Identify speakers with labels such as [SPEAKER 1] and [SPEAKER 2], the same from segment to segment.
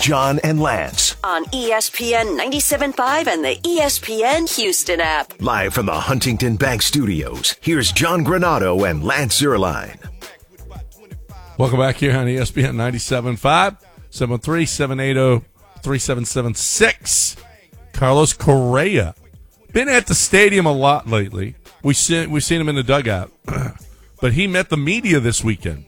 [SPEAKER 1] John and Lance.
[SPEAKER 2] On ESPN 97.5 and the ESPN Houston app.
[SPEAKER 1] Live from the Huntington Bank Studios, here's John Granado and Lance Zierlein.
[SPEAKER 3] Welcome back here on ESPN 97.5, 713-780-3776. Carlos Correa. Been at the stadium a lot lately. We've seen him in the dugout. But he met the media this weekend.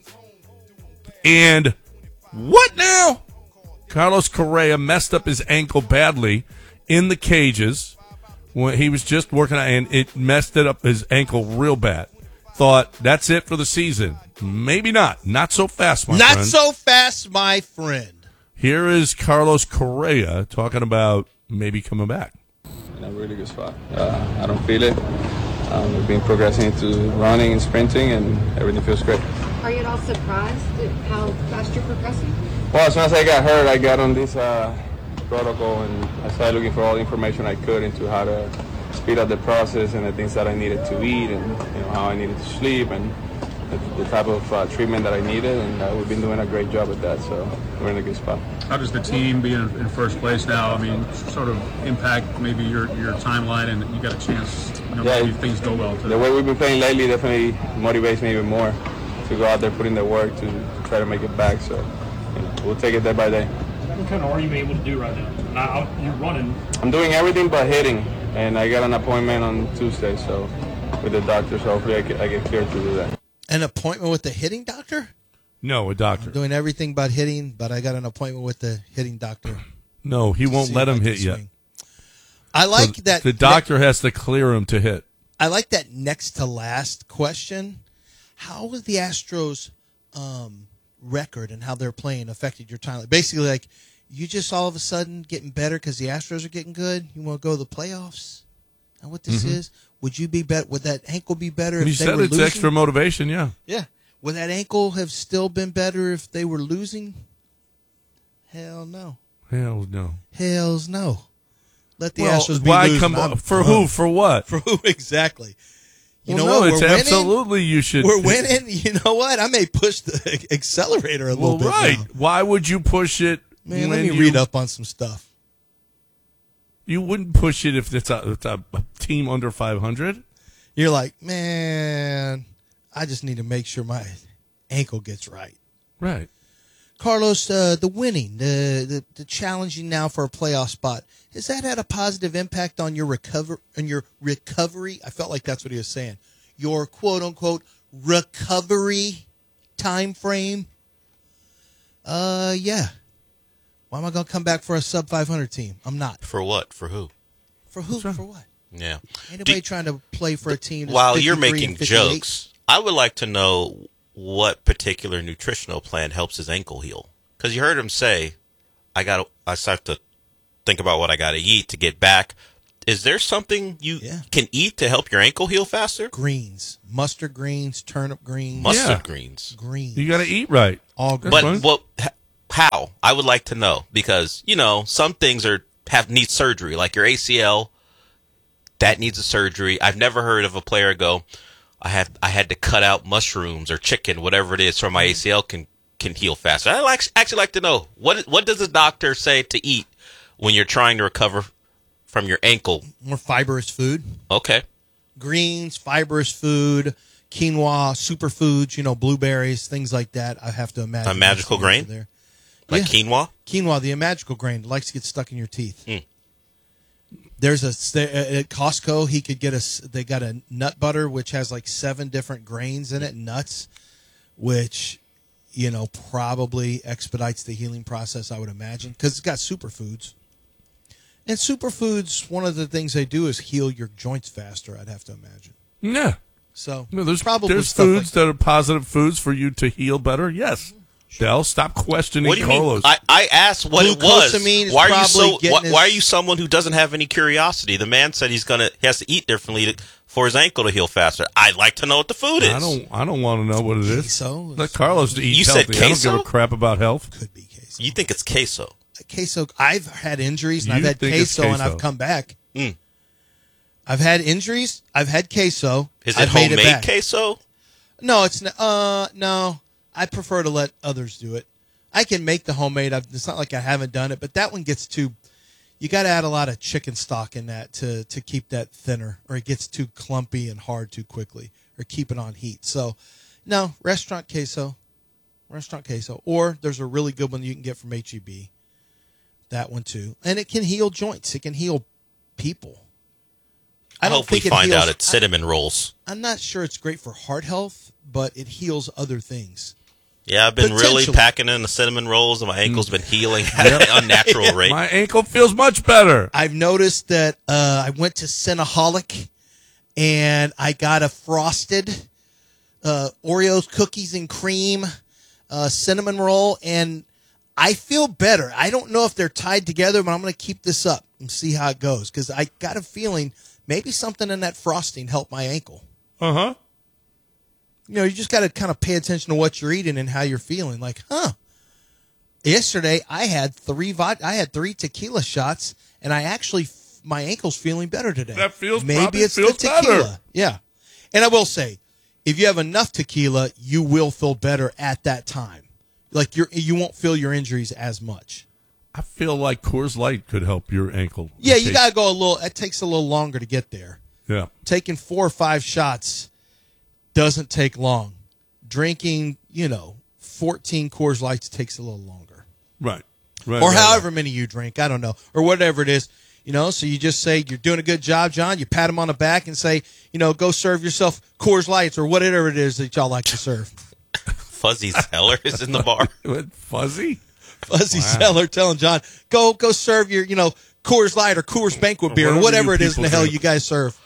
[SPEAKER 3] And what now? Carlos Correa messed up his ankle badly in the cages when he was just working out, and it messed it up his ankle real bad. Thought, that's it for the season. Maybe not. Not so fast, my friend.
[SPEAKER 4] Not so fast, my friend.
[SPEAKER 3] Here is Carlos Correa talking about maybe coming back.
[SPEAKER 5] In a really good spot. I don't feel it. We've been progressing into running and sprinting, and everything feels great.
[SPEAKER 6] Are you at all surprised at how fast you're progressing?
[SPEAKER 5] Well, as soon as I got hurt, I got on this protocol, and I started looking for all the information I could into how to speed up the process and the things that I needed to eat, and how I needed to sleep, and the type of treatment that I needed, and we've been doing a great job at that, so we're in a good spot.
[SPEAKER 7] How does the team being in first place now, sort of impact maybe your timeline, and you got a chance, maybe things go well today?
[SPEAKER 5] The way we've been playing lately definitely motivates me even more to go out there, put in the work to try to make it back, so we'll take it day by day.
[SPEAKER 8] What kind of are you able to do right now? Now you're running.
[SPEAKER 5] I'm doing everything but hitting, and I got an appointment on Tuesday, so with the doctor, so hopefully I get cleared to do that.
[SPEAKER 4] An appointment with the hitting doctor?
[SPEAKER 3] No, a doctor.
[SPEAKER 4] I'm doing everything but hitting, but I got an appointment with the hitting doctor.
[SPEAKER 3] No, he won't let him hit yet.
[SPEAKER 4] I like that.
[SPEAKER 3] The doctor has to clear him to hit.
[SPEAKER 4] I like that next to last question. How was the Astros' record and how they're playing affected your timeline? Basically, like, you just all of a sudden getting better because the Astros are getting good? You want to go to the playoffs? Is that what this is? Would you be better? Would that ankle be better if they were losing?
[SPEAKER 3] You said it's extra motivation, yeah.
[SPEAKER 4] Yeah. Would that ankle have still been better if they were losing? Hell no.
[SPEAKER 3] Hell no.
[SPEAKER 4] Hells no. Let the Astros be
[SPEAKER 3] why
[SPEAKER 4] losing.
[SPEAKER 3] come for who? For what?
[SPEAKER 4] For who exactly?
[SPEAKER 3] It's absolutely you should.
[SPEAKER 4] We're winning. You know what? I may push the accelerator a little bit.
[SPEAKER 3] Right.
[SPEAKER 4] Now.
[SPEAKER 3] Why would you push it?
[SPEAKER 4] Man, let me read up on some stuff.
[SPEAKER 3] You wouldn't push it if it's a team under 500.
[SPEAKER 4] You're like, man, I just need to make sure my ankle gets right.
[SPEAKER 3] Right.
[SPEAKER 4] Carlos, the winning, the challenging now for a playoff spot, has that had a positive impact on your recovery? I felt like that's what he was saying. Your quote unquote recovery time frame. Yeah. Why am I going to come back for a sub 500 team? I'm not.
[SPEAKER 9] For what? For who?
[SPEAKER 4] For who? For what?
[SPEAKER 9] Yeah.
[SPEAKER 4] Anybody trying to play for a team that's
[SPEAKER 9] while you're
[SPEAKER 4] 53
[SPEAKER 9] making
[SPEAKER 4] and 58?
[SPEAKER 9] jokes, I would like to know what particular nutritional plan helps his ankle heal. Because you heard him say, I start to think about what I got to eat to get back. Is there something you can eat to help your ankle heal faster?
[SPEAKER 4] Greens. Mustard greens, turnip greens.
[SPEAKER 9] Mustard greens.
[SPEAKER 4] Greens.
[SPEAKER 3] You got to eat right.
[SPEAKER 4] All greens.
[SPEAKER 9] But how? I would like to know. Because, some things need surgery. Like your ACL, that needs a surgery. I've never heard of a player go, I had to cut out mushrooms or chicken, whatever it is, so my ACL can heal faster. I actually like to know, what does a doctor say to eat when you're trying to recover from your ankle?
[SPEAKER 4] More fibrous food.
[SPEAKER 9] Okay.
[SPEAKER 4] Greens, fibrous food, quinoa, superfoods, blueberries, things like that. I have to imagine.
[SPEAKER 9] A magical grain?
[SPEAKER 4] There.
[SPEAKER 9] Like quinoa?
[SPEAKER 4] Quinoa, the magical grain that likes to get stuck in your teeth. There's at Costco, they got a nut butter, which has like 7 different grains in it, nuts, which, probably expedites the healing process, I would imagine, because it's got superfoods. And superfoods, one of the things they do is heal your joints faster, I'd have to imagine.
[SPEAKER 3] Yeah.
[SPEAKER 4] So
[SPEAKER 3] there's
[SPEAKER 4] probably
[SPEAKER 3] foods like that are positive foods for you to heal better. Yes. Del, stop questioning
[SPEAKER 9] what do you
[SPEAKER 3] Carlos.
[SPEAKER 9] Mean? I asked what it was. Why are you someone who doesn't have any curiosity? The man said he has to eat differently for his ankle to heal faster. I'd like to know what the food is.
[SPEAKER 3] I don't want to know what it is.
[SPEAKER 4] Queso.
[SPEAKER 3] Let Carlos eat
[SPEAKER 9] you
[SPEAKER 3] healthy.
[SPEAKER 9] Said queso?
[SPEAKER 3] I don't give a crap about health.
[SPEAKER 4] Could be queso.
[SPEAKER 9] You think it's queso?
[SPEAKER 4] Queso. I've had injuries, and I've had queso, and I've come back. I've had injuries. I've had queso.
[SPEAKER 9] Is it homemade queso?
[SPEAKER 4] No, it's not. No. I prefer to let others do it. I can make the homemade. It's not like I haven't done it, but that one gets too. You got to add a lot of chicken stock in that to keep that thinner, or it gets too clumpy and hard too quickly, or keep it on heat. So, no, restaurant queso, or there's a really good one you can get from H-E-B. That one too, and it can heal joints. It can heal people.
[SPEAKER 9] I hope we find out it's cinnamon rolls.
[SPEAKER 4] I'm not sure it's great for heart health, but it heals other things.
[SPEAKER 9] Yeah, I've been really packing in the cinnamon rolls, and my ankle's been healing at an unnatural rate.
[SPEAKER 3] My ankle feels much better.
[SPEAKER 4] I've noticed that I went to Cinnaholic, and I got a frosted Oreos cookies and cream cinnamon roll, and I feel better. I don't know if they're tied together, but I'm going to keep this up and see how it goes, because I got a feeling maybe something in that frosting helped my ankle.
[SPEAKER 3] Uh-huh.
[SPEAKER 4] You know, you just got to kind of pay attention to what you're eating and how you're feeling. Like, yesterday I had 3 tequila shots, and my ankle's feeling better today.
[SPEAKER 3] That feels
[SPEAKER 4] maybe it's the tequila.
[SPEAKER 3] Better.
[SPEAKER 4] Yeah, and I will say, if you have enough tequila, you will feel better at that time. Like you won't feel your injuries as much.
[SPEAKER 3] I feel like Coors Light could help your ankle.
[SPEAKER 4] Yeah, you got to go a little. It takes a little longer to get there.
[SPEAKER 3] Yeah,
[SPEAKER 4] taking 4 or 5 shots doesn't take long. Drinking, 14 Coors Lights takes a little longer.
[SPEAKER 3] Right.
[SPEAKER 4] Or however many you drink, I don't know, or whatever it is. So you just say, you're doing a good job, John. You pat him on the back and say, go serve yourself Coors Lights or whatever it is that y'all like to serve.
[SPEAKER 9] Fuzzy Zeller is in the bar.
[SPEAKER 3] Fuzzy?
[SPEAKER 4] Fuzzy Zeller telling John, go serve your, Coors Light or Coors Banquet beer or whatever it is in the hell you guys serve.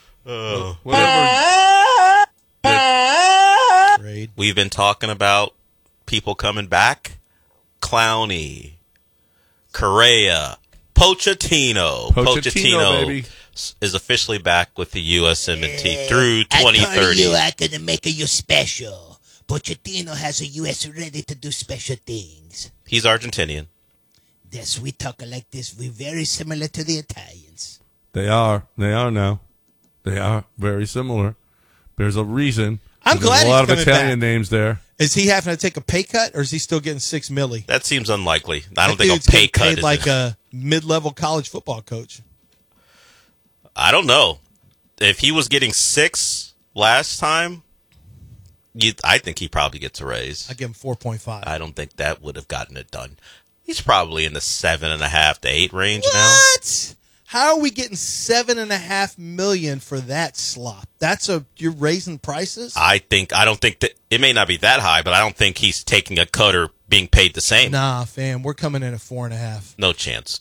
[SPEAKER 9] We've been talking about people coming back. Clowney, Correa, Pochettino.
[SPEAKER 3] Pochettino, baby.
[SPEAKER 9] Is officially back with the USMNT through 2030.
[SPEAKER 10] I told you I'm going to make you special. Pochettino has a U.S. ready to do special things.
[SPEAKER 9] He's Argentinian.
[SPEAKER 10] Yes, we talk like this. We're very similar to the Italians.
[SPEAKER 3] They are now. They are very similar. There's a reason.
[SPEAKER 4] I'm glad
[SPEAKER 3] there's a lot of Italian
[SPEAKER 4] back.
[SPEAKER 3] names there.
[SPEAKER 4] Is he having to take a pay cut, or is he still getting $6 million?
[SPEAKER 9] That seems unlikely. I don't think a pay cut
[SPEAKER 4] paid
[SPEAKER 9] is
[SPEAKER 4] like a mid-level college football coach.
[SPEAKER 9] I don't know. If he was getting 6 last time, I think he probably gets a raise.
[SPEAKER 4] I give him 4.5.
[SPEAKER 9] I don't think that would have gotten it done. He's probably in the 7.5 to 8 range now.
[SPEAKER 4] What? How are we getting $7.5 million for that slop? You're raising prices?
[SPEAKER 9] I don't think that it may not be that high, but I don't think he's taking a cut or being paid the same.
[SPEAKER 4] Nah, fam, we're coming in at 4.5.
[SPEAKER 9] No chance.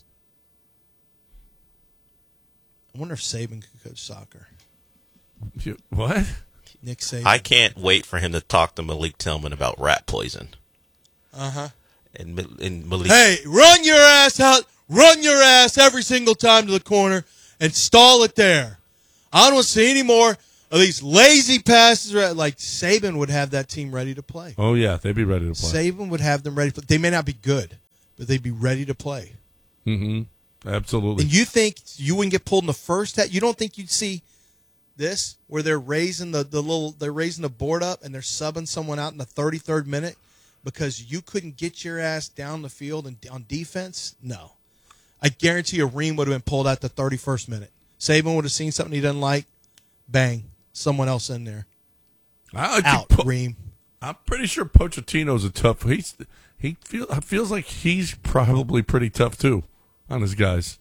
[SPEAKER 4] I wonder if Saban could coach soccer.
[SPEAKER 3] What?
[SPEAKER 4] Nick Saban.
[SPEAKER 9] I can't wait for him to talk to Malik Tillman about rat poison.
[SPEAKER 4] Uh-huh.
[SPEAKER 9] And Malik.
[SPEAKER 4] Hey, run your ass out. Run your ass every single time to the corner and stall it there. I don't want to see any more of these lazy passes. Like Saban would have that team ready to play.
[SPEAKER 3] Oh, yeah, they'd be ready to play.
[SPEAKER 4] Saban would have them ready to play. They may not be good, but they'd be ready to play.
[SPEAKER 3] Mm-hmm. Absolutely.
[SPEAKER 4] And you think you wouldn't get pulled in the first half? You don't think you'd see this where they're raising they're raising the board up and they're subbing someone out in the 33rd minute because you couldn't get your ass down the field and on defense? No. I guarantee you Ream would have been pulled out the 31st minute. Saban would have seen something he doesn't like. Bang. Someone else in there. Out, Ream.
[SPEAKER 3] I'm pretty sure Pochettino's a tough. He feels like he's probably pretty tough too on his guys.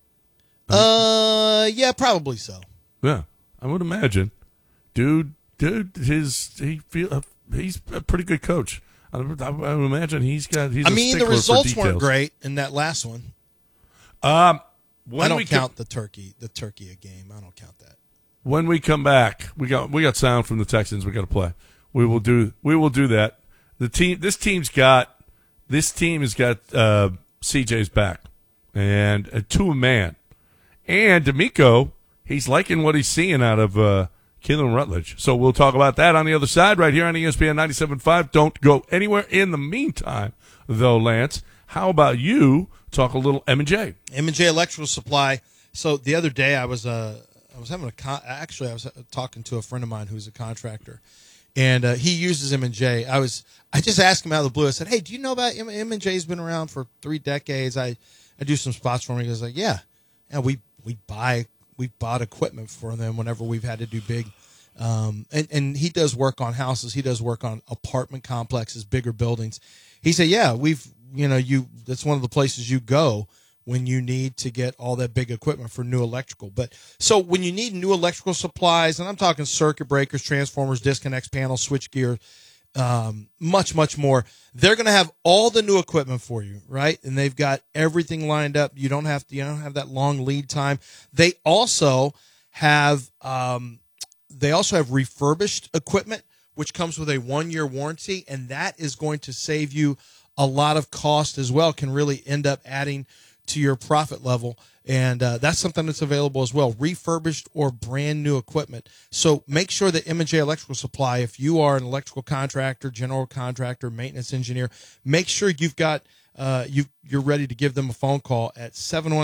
[SPEAKER 4] Yeah, probably so.
[SPEAKER 3] Yeah, I would imagine. Dude, he's a pretty good coach. I would imagine he's
[SPEAKER 4] the results weren't great in that last one. I don't count the Turkey game. I don't count that.
[SPEAKER 3] When we come back, we got sound from the Texans. We got to play. We will do that. This team has got CJ's back and to a man, and D'Amico. He's liking what he's seeing out of Keelan Rutledge. So we'll talk about that on the other side right here on ESPN 97.5. Don't go anywhere. In the meantime, though, Lance, how about you talk a little M&J?
[SPEAKER 4] M&J Electrical Supply. So the other day I was talking to a friend of mine who's a contractor, and he uses M&J. I just asked him out of the blue. I said, "Hey, do you know about M&J's been around for 3 decades? I do some spots for him." He goes like, "Yeah, we bought equipment for them whenever we've had to do big." And he does work on houses. He does work on apartment complexes, bigger buildings. He said, "Yeah, that's one of the places you go when you need to get all that big equipment for new electrical." But so when you need new electrical supplies, and I'm talking circuit breakers, transformers, disconnects, panels, switchgear, much, much more, they're going to have all the new equipment for you, right? And they've got everything lined up. You don't have that long lead time. They also have refurbished equipment, which comes with a 1-year warranty, and that is going to save you a lot of cost as well, can really end up adding to your profit level. And that's something that's available as well, refurbished or brand new equipment. So make sure that M&J Electrical Supply, if you are an electrical contractor, general contractor, maintenance engineer, make sure you've got you're ready to give them a phone call at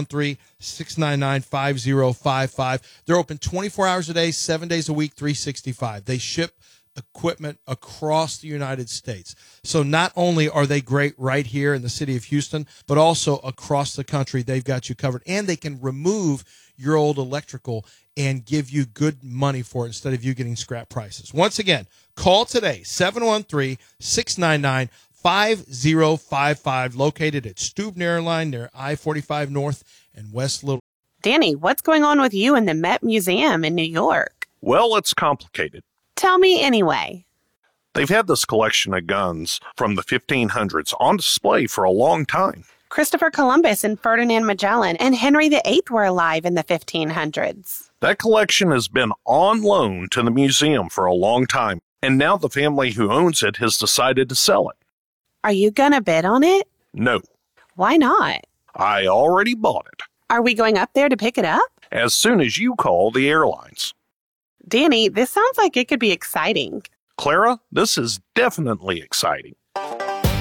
[SPEAKER 4] 713-699-5055. They're open 24 hours a day, 7 days a week, 365. They ship equipment across the United States. So not only are they great right here in the city of Houston, but also across the country, they've got you covered. And they can remove your old electrical and give you good money for it instead of you getting scrap prices. Once again, call today, 713-699-5055, located at Stubner Line near I-45 North and West Little.
[SPEAKER 11] Danny, what's going on with you and the Met Museum in New York?
[SPEAKER 12] Well, it's complicated.
[SPEAKER 11] Tell me anyway.
[SPEAKER 12] They've had this collection of guns from the 1500s on display for a long time.
[SPEAKER 11] Christopher Columbus and Ferdinand Magellan and Henry VIII were alive in the 1500s.
[SPEAKER 12] That collection has been on loan to the museum for a long time, and now the family who owns it has decided to sell it.
[SPEAKER 11] Are you gonna bid on it?
[SPEAKER 12] No.
[SPEAKER 11] Why not?
[SPEAKER 12] I already bought it.
[SPEAKER 11] Are we going up there to pick it up?
[SPEAKER 12] As soon as you call the airlines.
[SPEAKER 11] Danny, this sounds like it could be exciting.
[SPEAKER 12] Clara, this is definitely exciting.